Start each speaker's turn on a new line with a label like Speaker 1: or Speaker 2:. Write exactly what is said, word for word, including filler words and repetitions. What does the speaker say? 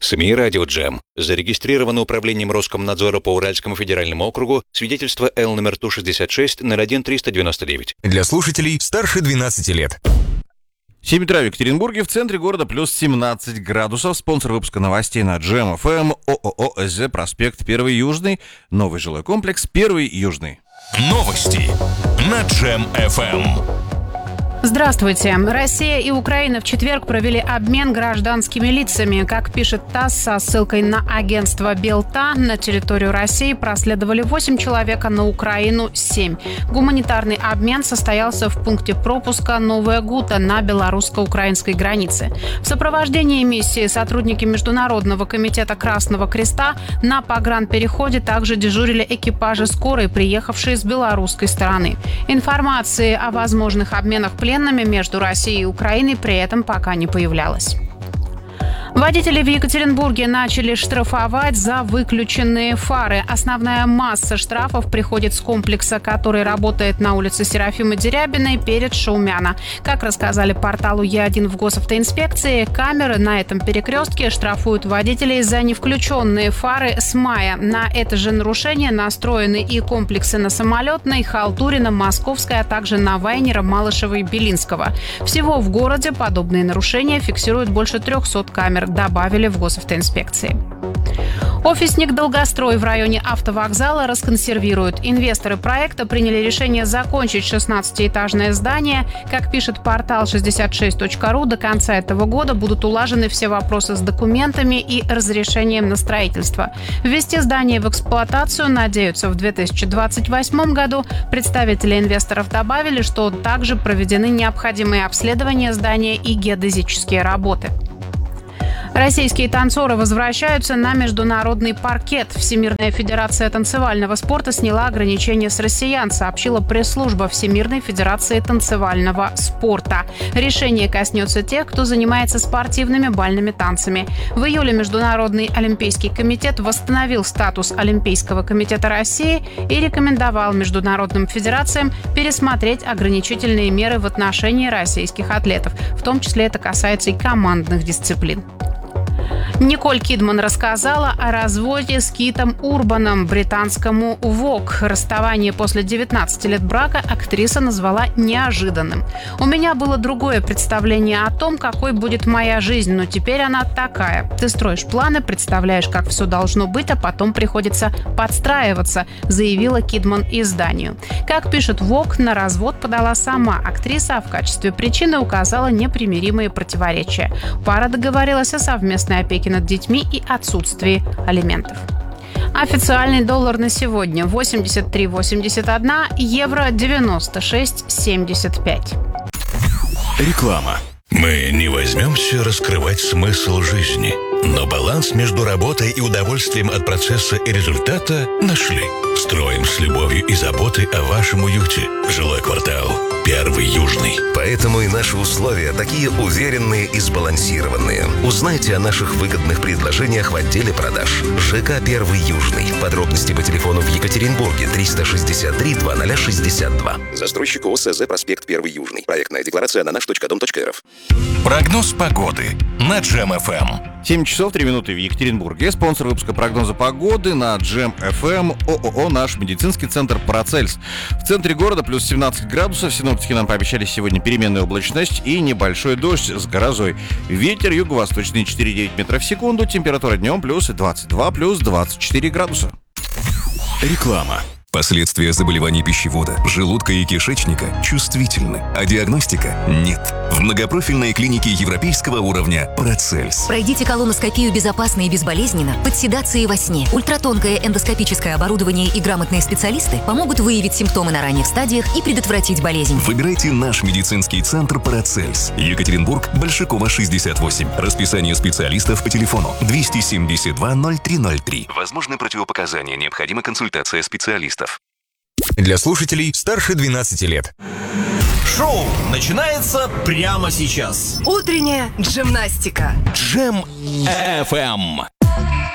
Speaker 1: СМИ «Радио Джем». Зарегистрировано управлением Роскомнадзора по Уральскому федеральному округу свидетельство Л номер Ту шестьдесят шесть ноль один триста девяносто девять.
Speaker 2: Для слушателей старше двенадцати лет.
Speaker 3: семь утра в Екатеринбурге, в центре города плюс семнадцать градусов. Спонсор выпуска новостей на Джем эф эм, ООО СЗ, проспект Первый Южный, новый жилой комплекс Первый Южный.
Speaker 2: Новости на Джем эф эм.
Speaker 4: Здравствуйте. Россия и Украина в четверг провели обмен гражданскими лицами. Как пишет ТАСС со ссылкой на агентство Белта, на территорию России проследовали восемь человек, а на Украину семь. Гуманитарный обмен состоялся в пункте пропуска Новая Гута на белорусско-украинской границе. В сопровождении миссии сотрудники Международного комитета Красного Креста на погранпереходе также дежурили экипажи скорой, приехавшие с белорусской стороны. Информации о возможных обменах пленными между Россией и Украиной при этом пока не появлялось. Водители в Екатеринбурге начали штрафовать за выключенные фары. Основная масса штрафов приходит с комплекса, который работает на улице Серафимы Дерябиной перед Шаумяна. Как рассказали порталу Е один в госавтоинспекции, камеры на этом перекрестке штрафуют водителей за невключенные фары с мая. На это же нарушение настроены и комплексы на Самолетной, Халтурина, Московской, а также на Вайнера, Малышева и Белинского. Всего в городе подобные нарушения фиксируют больше трехсот камер, добавили в госавтоинспекции. Офисник «Долгострой» в районе автовокзала расконсервируют. Инвесторы проекта приняли решение закончить шестнадцатиэтажное здание. Как пишет портал шестьдесят шесть точка ру, до конца этого года будут улажены все вопросы с документами и разрешением на строительство. Ввести здание в эксплуатацию надеются в две тысячи двадцать восьмом году. Представители инвесторов добавили, что также проведены необходимые обследования здания и геодезические работы. Российские танцоры возвращаются на международный паркет. Всемирная федерация танцевального спорта сняла ограничения с россиян, сообщила пресс-служба Всемирной федерации танцевального спорта. Решение коснется тех, кто занимается спортивными бальными танцами. В июле Международный олимпийский комитет восстановил статус Олимпийского комитета России и рекомендовал международным федерациям пересмотреть ограничительные меры в отношении российских атлетов. В том числе это касается и командных дисциплин. Николь Кидман рассказала о разводе с Китом Урбаном британскому Vogue. Расставание после девятнадцати лет брака актриса назвала неожиданным. «У меня было другое представление о том, какой будет моя жизнь, но теперь она такая. Ты строишь планы, представляешь, как все должно быть, а потом приходится подстраиваться», заявила Кидман изданию. Как пишет Vogue, на развод подала сама актриса, а в качестве причины указала непримиримые противоречия. Пара договорилась о совместной опеке над детьми и отсутствии алиментов. Официальный доллар на сегодня восемьдесят три восемьдесят один, евро девяносто шесть семьдесят пять.
Speaker 2: Реклама.
Speaker 5: Мы не возьмемся раскрывать смысл жизни, но баланс между работой и удовольствием от процесса и результата нашли. Строим с любовью и заботой о вашем уюте. Жилой квартал Первый Южный.
Speaker 6: Поэтому и наши условия такие уверенные и сбалансированные. Узнайте о наших выгодных предложениях в отделе продаж. ЖК Первый Южный. Подробности по телефону в Екатеринбурге триста шестьдесят три двадцать шестьдесят два. Застройщик ООО СЗ «Проспект Первый Южный». Проектная декларация на наш точка дом точка эр эф.
Speaker 2: Прогноз погоды на Джем эф эм.
Speaker 3: семь часов три минуты в Екатеринбурге. Спонсор выпуска прогноза погоды на Джем эф эм, ООО «Наш медицинский центр Парацельс». В центре города плюс семнадцать градусов. Синоптики нам пообещали сегодня переменную облачность и небольшой дождь с грозой. Ветер юго-восточный четыре целых девять десятых метров в секунду. Температура днем плюс двадцать два, плюс двадцать четыре градуса.
Speaker 2: Реклама. Последствия заболеваний пищевода, желудка и кишечника чувствительны, а диагностика нет. В многопрофильной клинике европейского уровня Парацельс.
Speaker 7: Пройдите колоноскопию безопасно и безболезненно, под седацией во сне. Ультратонкое эндоскопическое оборудование и грамотные специалисты помогут выявить симптомы на ранних стадиях и предотвратить болезнь.
Speaker 2: Выбирайте наш медицинский центр Парацельс. Екатеринбург, Большакова, шестьдесят восемь. Расписание специалистов по телефону двести семьдесят два ноль три ноль три. Возможны противопоказания, необходима консультация специалистов.
Speaker 6: Для слушателей старше двенадцати лет.
Speaker 8: Шоу начинается прямо сейчас.
Speaker 9: Утренняя джимнастика.
Speaker 2: Джем эф эм.